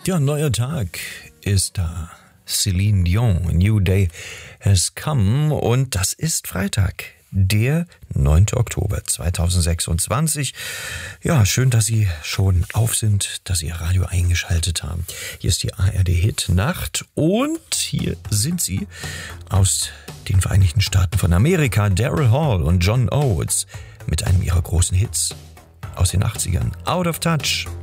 Ja, ein neuer Tag ist da. Celine Dion, A New Day has come und das ist Freitag, der 9. Oktober 2026. Ja, schön, dass Sie schon auf sind, dass Sie Ihr Radio eingeschaltet haben. Hier ist die ARD-Hit-Nacht und hier sind sie aus den Vereinigten Staaten von Amerika, Daryl Hall und John Oates mit einem ihrer großen Hits aus den 80ern, Out of Touch.